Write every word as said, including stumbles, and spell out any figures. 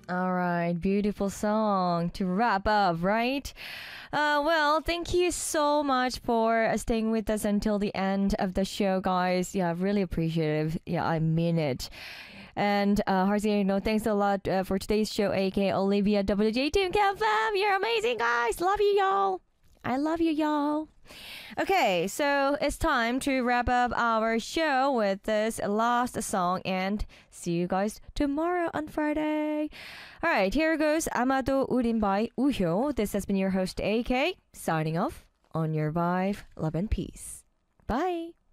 All right, beautiful song to wrap up, right? Uh, well, thank you so much for uh, staying with us until the end of the show, guys. Yeah, really appreciative. Yeah, I mean it. And uh, Harsey, you know, thanks a lot uh, for today's show, aka Olivia W J Team Camp Fam. You're amazing, guys. Love you, y'all. I love you, y'all. Okay, so it's time to wrap up our show with this last song and see you guys tomorrow on Friday. All right, here goes Amado Urin by Uhyo. This has been your host, A K, signing off on your vibe, love, and peace. Bye.